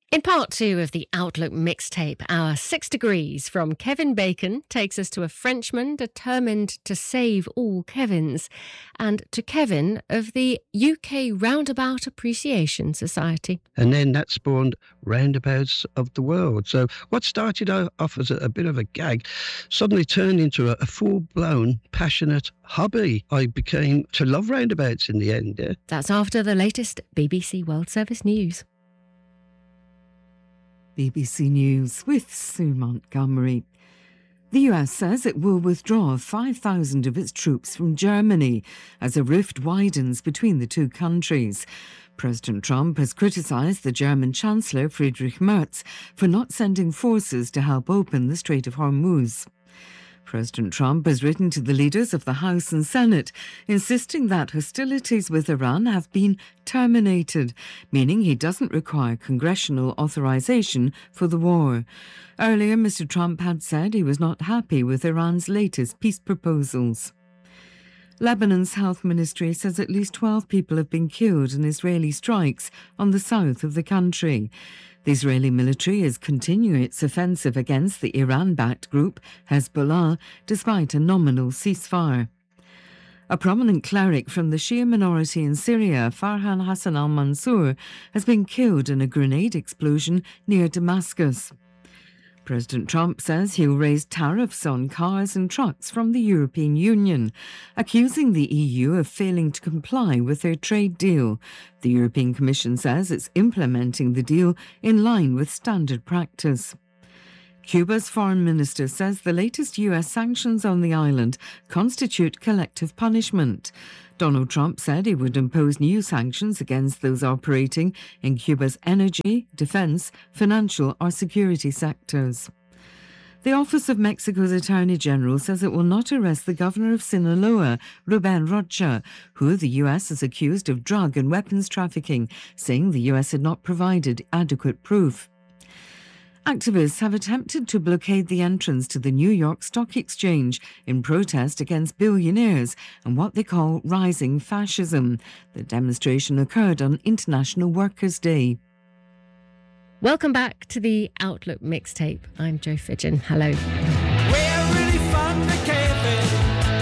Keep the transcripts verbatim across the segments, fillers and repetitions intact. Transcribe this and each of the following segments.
In part two of the Outlook mixtape, our Six Degrees from Kevin Bacon takes us to a Frenchman determined to save all Kevins, and to Kevin of the U K Roundabout Appreciation Society. And then that spawned Roundabouts of the World. So what started off as a, a bit of a gag suddenly turned into a, a full-blown, passionate hobby. I became to love roundabouts in the end. Yeah? That's after the latest B B C World Service news. B B C News with Sue Montgomery. The U S says it will withdraw five thousand of its troops from Germany as a rift widens between the two countries. President Trump has criticised the German Chancellor Friedrich Merz for not sending forces to help open the Strait of Hormuz. President Trump has written to the leaders of the House and Senate, insisting that hostilities with Iran have been terminated, meaning he doesn't require congressional authorization for the war. Earlier, Mister Trump had said he was not happy with Iran's latest peace proposals. Lebanon's health ministry says at least twelve people have been killed in Israeli strikes on the south of the country. The Israeli military is continuing its offensive against the Iran-backed group Hezbollah, despite a nominal ceasefire. A prominent cleric from the Shia minority in Syria, Farhan Hassan al-Mansour, has been killed in a grenade explosion near Damascus. President Trump says he'll raise tariffs on cars and trucks from the European Union, accusing the E U of failing to comply with their trade deal. The European Commission says it's implementing the deal in line with standard practice. Cuba's foreign minister says the latest U S sanctions on the island constitute collective punishment. Donald Trump said he would impose new sanctions against those operating in Cuba's energy, defense, financial or security sectors. The Office of Mexico's Attorney General says it will not arrest the governor of Sinaloa, Ruben Rocha, who the U S has accused of drug and weapons trafficking, saying the U S had not provided adequate proof. Activists have attempted to blockade the entrance to the New York Stock Exchange in protest against billionaires and what they call rising fascism. The demonstration occurred on International Workers' Day. Welcome back to the Outlook mixtape. I'm Jo Fidgen. Hello. We're really fun to Kevin.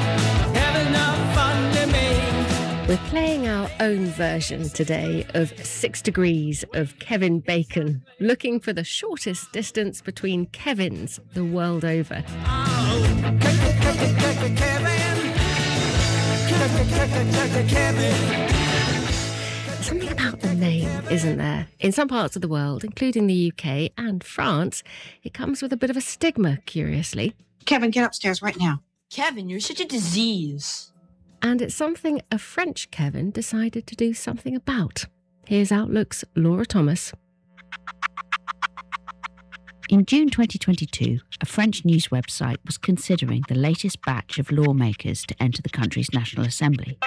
Have enough fun to me. We're playing our own version today of Six Degrees of Kevin Bacon, looking for the shortest distance between Kevins the world over. Oh, Kevin. Kevin. Something about the name, isn't there? In some parts of the world, including the U K and France, it comes with a bit of a stigma, curiously. Kevin, get upstairs right now. Kevin, you're such a disease. And it's something a French Kevin decided to do something about. Here's Outlook's Laura Thomas. In June twenty twenty-two, a French news website was considering the latest batch of lawmakers to enter the country's National Assembly.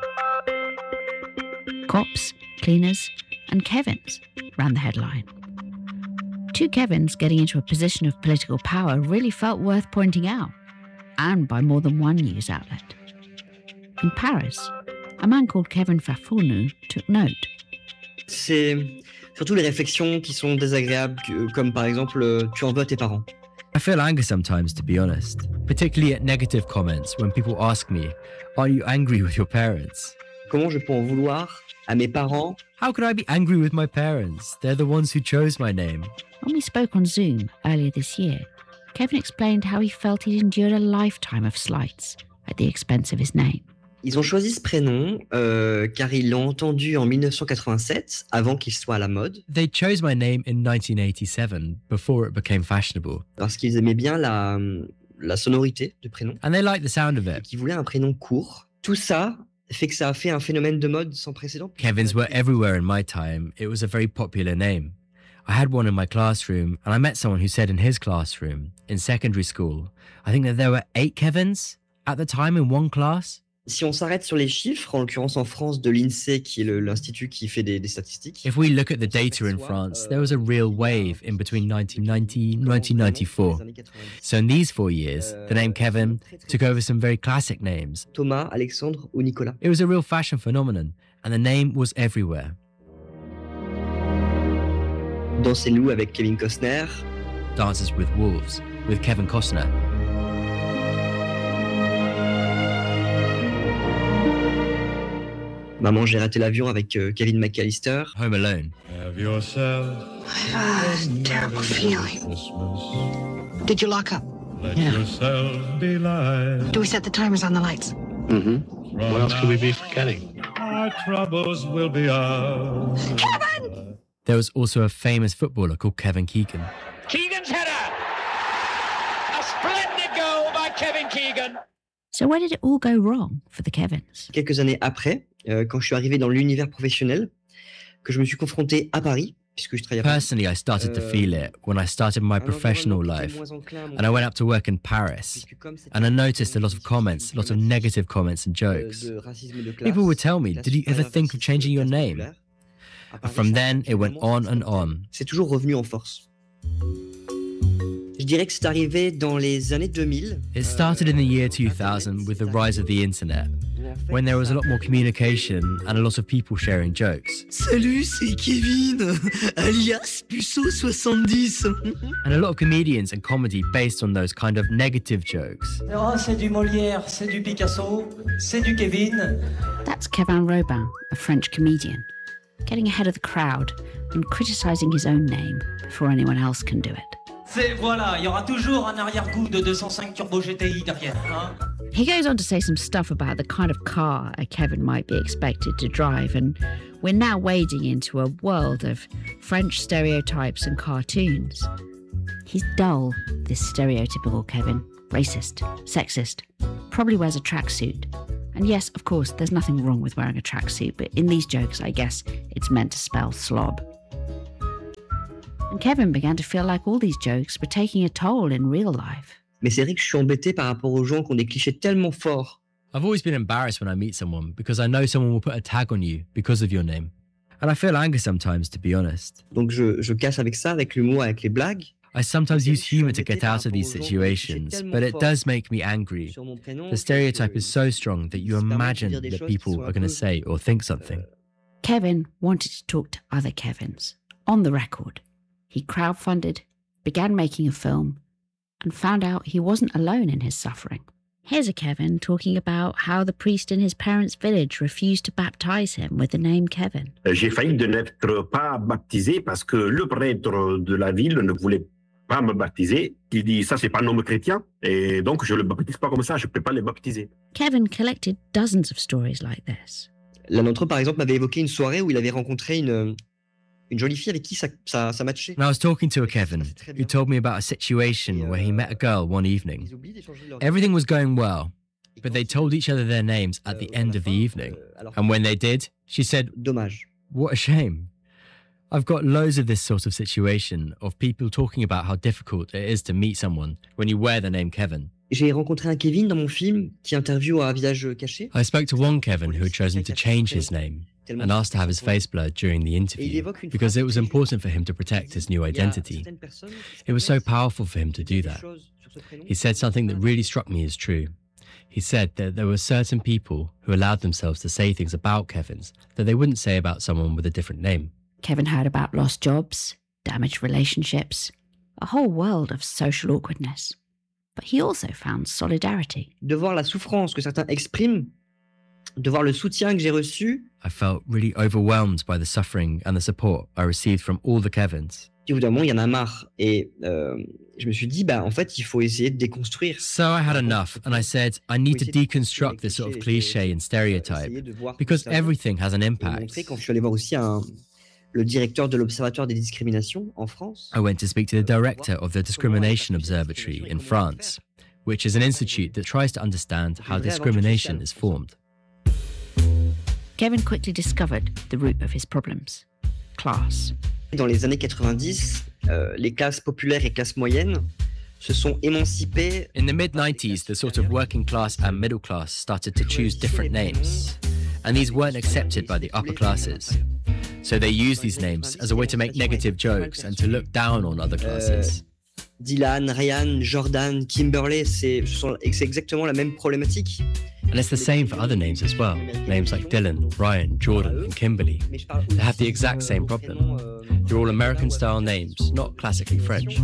Cops, cleaners, and Kevins ran the headline. Two Kevins getting into a position of political power really felt worth pointing out, and by more than one news outlet. In Paris, a man called Kevin Fafournou took note. C'est surtout les réflexions qui sont désagréables, comme par exemple, tu en veux à tes parents. I feel anger sometimes, to be honest, particularly at negative comments when people ask me, are you angry with your parents? Comment je peux en vouloir à mes parents? How could I be angry with my parents? They're the ones who chose my name. When we spoke on Zoom earlier this year, Kevin explained how he felt he'd endured a lifetime of slights at the expense of his name. Ils ont choisi ce prénom euh, car ils l'ont entendu en dix-neuf cent quatre-vingt-sept, avant qu'il soit à la mode. They chose my name in nineteen eighty-seven, before it became fashionable. Parce qu'ils aimaient bien la, la sonorité du prénom. And they liked the sound of it. Ils voulaient un prénom court. Tout ça fait que ça a fait un phénomène de mode sans précédent. Kevins were everywhere in my time. It was a very popular name. I had one in my classroom, and I met someone who said in his classroom, in secondary school, I think that there were eight Kevins at the time in one class. Si on s'arrête sur les chiffres, en l'occurrence en France de l'INSEE, qui est le, l'institut qui fait des, des statistiques. If we look at the data in France, there was a real wave in between nineteen ninety and nineteen ninety-four. So in these four years, the name Kevin took over some very classic names. Thomas, Alexandre ou Nicolas. It was a real fashion phenomenon, and the name was everywhere. Danse et loup avec Kevin Costner. Dances with Wolves with Kevin Costner. Maman, j'ai raté l'avion avec euh, Kevin McAllister. Home Alone. Have yourself Ah, terrible feeling. Christmas. Did you lock up? Let Yeah. yourself be light. Do we set the timers on the lights? Mm-hmm. From What else could we be now forgetting? Our troubles will be ours. There was also a famous footballer called Kevin Keegan. Keegan's header! A splendid goal by Kevin Keegan. So where did it all go wrong for the Kevins? Quelques années après, euh, quand je suis arrivé dans l'univers professionnel, que je me suis confronté à Paris, puisque je travaillais à Paris. Personally, I started to feel it when I started my professional life, and I went up to work in Paris, and I noticed a lot of comments, a lot of negative comments and jokes. People would tell me, did you ever think of changing your name? And from then, it went on and on. C'est toujours revenu en force. Je dirais que c'est arrivé dans les années deux mille. It started in the year two thousand with the rise of the internet, when there was a lot more communication and a lot of people sharing jokes. Salut, c'est Kevin, alias Puceau soixante-dix. And a lot of comedians and comedy based on those kind of negative jokes. Oh, c'est du Molière, c'est du Picasso, c'est du Kevin. That's Kevin Robin, a French comedian, getting ahead of the crowd and criticising his own name before anyone else can do it. C'est, voilà, il y aura toujours un arrière-goût de deux cent cinq Turbo G T I derrière. Hein? He goes on to say some stuff about the kind of car a Kevin might be expected to drive, and we're now wading into a world of French stereotypes and cartoons. He's dull, this stereotypical Kevin. Racist, sexist, probably wears a tracksuit. And yes, of course, there's nothing wrong with wearing a tracksuit, but in these jokes, I guess it's meant to spell slob. And Kevin began to feel like all these jokes were taking a toll in real life. Mais c'est vrai que je suis embêté par rapport aux gens qui ont des clichés tellement forts. I've always been embarrassed when I meet someone because I know someone will put a tag on you because of your name. And I feel anger sometimes, to be honest. Donc je, je casse avec ça, avec l'humour, avec les blagues. I sometimes use humor to get out of these situations, but it does make me angry. The stereotype is so strong that you imagine that people are going to say or think something. Kevin wanted to talk to other Kevins, on the record. He crowdfunded, began making a film, and found out he wasn't alone in his suffering. Here's a Kevin talking about how the priest in his parents' village refused to baptize him with the name Kevin. J'ai failli de n'être pas baptisé parce que le prêtre de la ville ne voulait pas me baptiser. Il dit, ça c'est pas un homme chrétien, et donc je le baptise pas comme ça, je peux pas le baptiser. Kevin collected dozens of stories like this. L'un d'entre eux, par exemple, m'avait évoqué une soirée où il avait rencontré une, une jolie fille avec qui ça, ça, ça matchait. And I was talking to a Kevin who told me about a situation where he met a girl one evening. Everything was going well, but they told each other their names at the end of the evening. And when they did, she said, Dommage. What a shame. I've got loads of this sort of situation of people talking about how difficult it is to meet someone when you wear the name Kevin. J'ai rencontré un Kevin dans mon film qui interviewe à visage caché. I spoke to one Kevin who had chosen to change his name and asked to have his face blurred during the interview because it was important for him to protect his new identity. It was so powerful for him to do that. He said something that really struck me as true. He said that there were certain people who allowed themselves to say things about Kevins that they wouldn't say about someone with a different name. Kevin heard about lost jobs, damaged relationships, a whole world of social awkwardness. But he also found solidarity. De voir la souffrance que certains expriment, de voir le soutien que j'ai reçu. I felt really overwhelmed by the suffering and the support I received from all the Kevins. Puis au bout d'un moment, il y en a marre. Et euh, je me suis dit, bah, en fait, il faut essayer de déconstruire. So I had enough, and I said, I need to deconstruct this sort of cliché and stereotype, because everything has an impact. Quand je suis allé voir aussi un, le directeur de l'Observatoire des discriminations en France. I went to speak to the director of the Discrimination Observatory in France, which is an institute that tries to understand how discrimination is formed. Kevin quickly discovered the root of his problems: class. Dans les années quatre-vingt-dix, euh, les classes populaires et classes moyennes se sont émancipées. In the mid nineties, the sort of working class and middle class started to choose different names, and these weren't accepted by the upper classes. So they used these names as a way to make negative jokes and to look down on other classes. Euh, Dylan, Ryan, Jordan, Kimberley, c'est exactement la même problématique. And it's the same for other names as well. Names like Dylan, Ryan, Jordan, and Kimberly. They have the exact same problem. They're all American-style names, not classically French.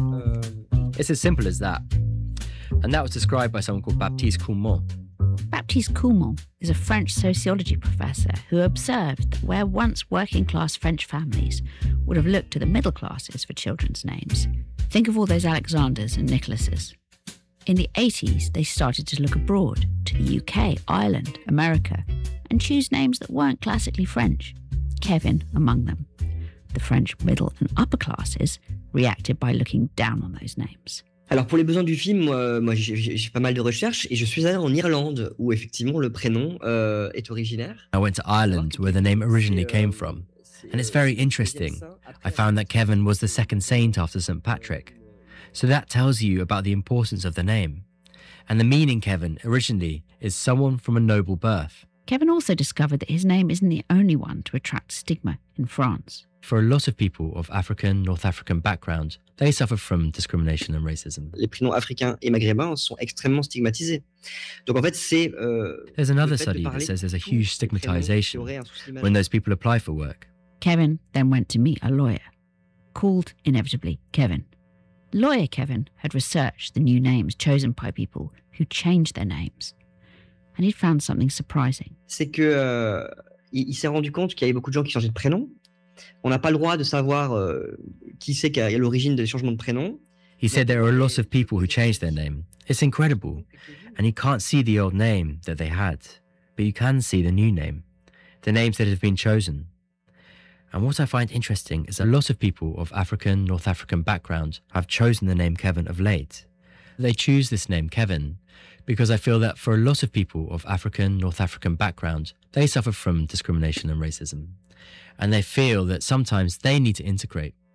It's as simple as that. And that was described by someone called Baptiste Coulmont. Baptiste Coulmont is a French sociology professor who observed that where once working-class French families would have looked to the middle classes for children's names, think of all those Alexanders and Nicholases. In the eighties, they started to look abroad, to the U K, Ireland, America, and choose names that weren't classically French, Kevin among them. The French middle and upper classes reacted by looking down on those names. Alors pour les besoins du film, moi, moi j'ai, j'ai pas mal de recherches et je suis allé en Irlande où effectivement le prénom euh, est originaire. I went to Ireland where the name originally came from, and it's very interesting. I found that Kevin was the second saint after Saint Patrick. So that tells you about the importance of the name. And the meaning Kevin originally is someone from a noble birth. Kevin also discovered that his name isn't the only one to attract stigma in France. For a lot of people of African, North African background, they suffer from discrimination and racism. Les prénoms africains et maghrébins sont extrêmement stigmatisés. Donc en fait, c'est euh, There's another study that says there's a huge stigmatization when those people apply for work. Kevin then went to meet a lawyer, called inevitably Kevin. Lawyer Kevin had researched the new names chosen by people who changed their names. And he'd found something surprising. C'est que euh, il, il s'est rendu compte qu'il y avait beaucoup de gens qui changeaient de prénom. On n'a pas le droit de savoir euh, qui c'est qui est à l'origine des changements de prénom. He said there are a lot of people who changed their name. It's incredible. And you can't see the old name that they had, but you can see the new name, the names that have been chosen. And what I find interesting is a lot of people of African, North African background have chosen the name Kevin of late. They choose this name Kevin because I feel that for a lot of people of African, North African background, they suffer from discrimination and racism. And they feel that sometimes they need to integrate